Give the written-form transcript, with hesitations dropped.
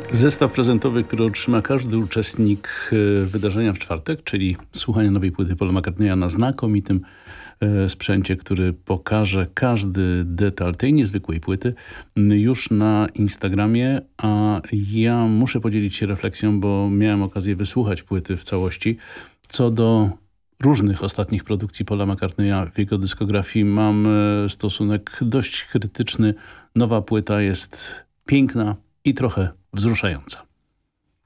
Zestaw prezentowy, który otrzyma każdy uczestnik wydarzenia w czwartek, czyli słuchanie nowej płyty Paula McCartneya na znakomitym sprzęcie, który pokaże każdy detal tej niezwykłej płyty już na Instagramie, a ja muszę podzielić się refleksją, bo miałem okazję wysłuchać płyty w całości. Co do różnych ostatnich produkcji Paula McCartneya w jego dyskografii mam stosunek dość krytyczny. Nowa płyta jest piękna i trochę wzruszająca.